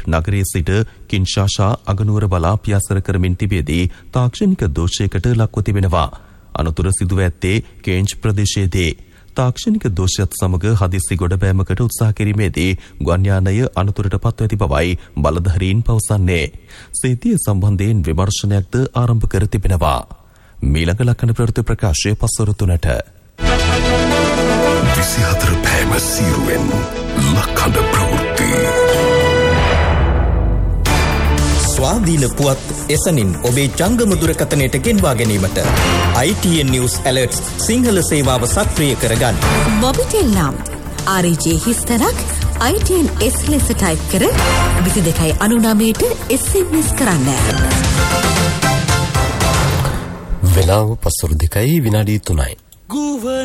නගරයේ සිට කින්ෂාෂා අගනුවර බලා පියාසර කරමින් තිබෙදී තාක්ෂණික දෝෂයකට ලක්ව තිබෙනවා. අනතුර සිදුව ඇත්තේ කේන්ජ් ප්‍රදේශයේදී. තාක්ෂණික දෝෂයත් සමග හදිස්සි ගොඩබෑමකට උත්සාහ කිරීමේදී ගුවන් යානය අනතුරට පත්ව ඇති බවයි බලධාරීන් පවසන්නේ. සිද්ධිය සම්බන්ධයෙන් විමර්ශනයක්ද ආරම්භ කර තිබෙනවා. මීළඟ ලක්ෂණ ප්‍රවෘත්ති ප්‍රකාශය පස්වරු 3ට. 24 පැම සීරුවෙන් ලක්ෂණ ප්‍රවෘත්ති. ස්වාධීන පුවත් එසනින් ඔබේ ජංගම දුරකථනයට ගෙන්වා ගැනීමට ITN News Alerts සිංහල සේවාව සක්‍රිය කරගන්න. මොබිටෙල් නම් RJ හිස්තරක් ITN S ලෙස ටයිප් කර 2299ට SMS කරන්න. වෙලාව පස්වරු 2යි විනාඩි 3යි.